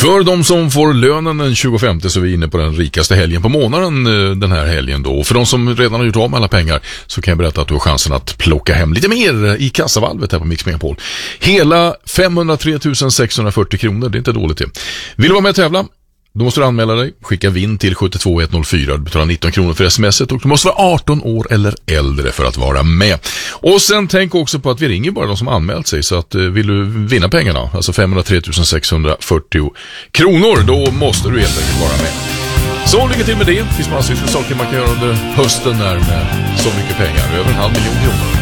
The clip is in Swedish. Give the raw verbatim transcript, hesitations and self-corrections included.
För de som får lönen den tjugofemte så är vi inne på den rikaste helgen på månaden den här helgen då. Och för de som redan har gjort av med alla pengar så kan jag berätta att du har chansen att plocka hem lite mer i kassavalvet här på Mix Megapol. Hela femhundratre tusen sexhundrafyrtio kronor, det är inte dåligt det. Vill du vara med och tävla? Då måste du anmäla dig, skicka vinn till sju två ett noll fyra, du betalar nitton kronor för smset och du måste vara arton år eller äldre för att vara med. Och sen tänk också på att vi ringer bara de som anmält sig, så att vill du vinna pengarna, alltså femhundratre tusen sexhundrafyrtio kronor, då måste du helt enkelt vara med. Så lycka till med det, det finns massor av saker man kan göra under hösten där med så mycket pengar, över en halv miljon kronor.